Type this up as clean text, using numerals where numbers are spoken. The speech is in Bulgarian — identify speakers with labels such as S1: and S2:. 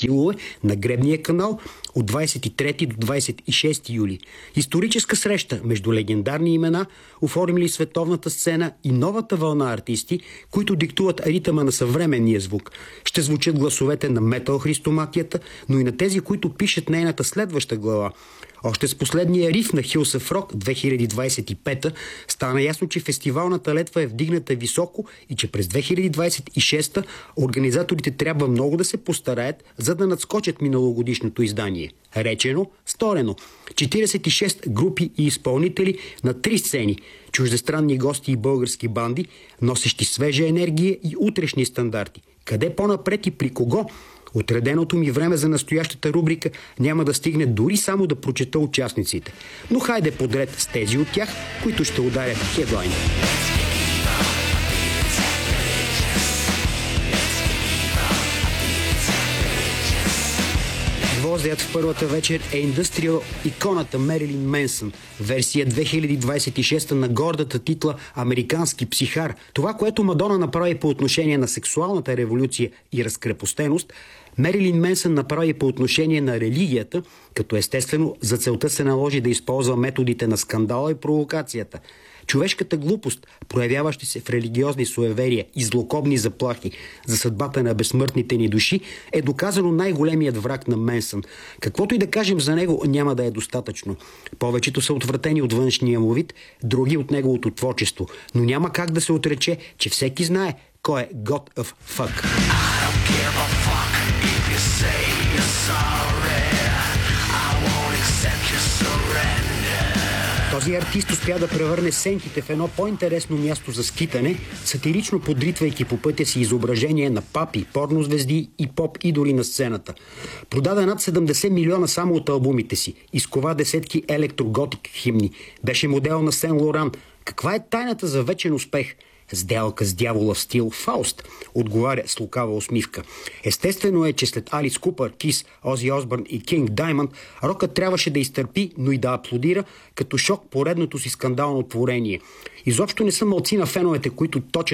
S1: стилове на Гребния канал от 23 до 26 юли. Историческа среща между легендарни имена, оформили световната сцена, и новата вълна артисти, които диктуват ритъма на съвременния звук. Ще звучат гласовете на метал христоматията, но и на тези, които пишат нейната следваща глава. Още с последния риф на Hills of Rock 2025 стана ясно, че фестивалната летва е вдигната високо и че през 2026 организаторите трябва много да се постараят, за да надскочат миналогодишното издание. Речено, сторено. 46 групи и изпълнители на 3 сцени, чуждестранни гости и български банди, носещи свежа енергия и утрешни стандарти. Къде по-напред и при кого? Отреденото ми време за настоящата рубрика няма да стигне дори само да прочета участниците. Но хайде подред с тези от тях, които ще ударят хедлайн. Гвоздеят в първата вечер е индустриал иконата Мерилин Менсън, версия 2026 на гордата титла «Американски психар». Това, което Мадона направи по отношение на сексуалната революция и разкрепостеност, Мерилин Менсън направи по отношение на религията, като естествено за целта се наложи да използва методите на скандала и провокацията. Човешката глупост, проявяващи се в религиозни суеверия и злокобни заплахи за съдбата на безсмъртните ни души, е доказано най-големият враг на Менсън. Каквото и да кажем за него, няма да е достатъчно. Повечето са отвратени от външния му вид, други от неговото творчество. Но няма как да се отрече, че всеки знае кой е God of Fuck. Този артист успя да превърне сенките в едно по-интересно място за скитане, сатирично подритвайки по пътя си изображение на папи, порнозвезди и поп-идоли на сцената. Продаде над 70 милиона само от албумите си, изкова десетки електроготик химни, беше модел на Сен Лоран. Каква е тайната за вечен успех? Сделка с дявола в стил Фауст, отговаря с лукава усмивка. Естествено е, че след Алис Купър, Кис, Ози Осбърн и Кинг Даймонд, рокът трябваше да изтърпи, но и да аплодира като шок поредното си скандално творение. Изобщо не са малци на феновете, които точат